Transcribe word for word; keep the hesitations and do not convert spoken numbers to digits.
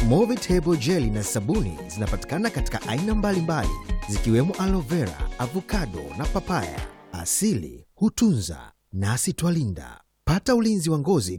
Movitable Jelly na sabuni zinapatikana katika aina mbalimbali zikiwemo aloe vera, avocado na papaya. Asili hutunza nasi twalinda. Pata ulinzi wa ngozi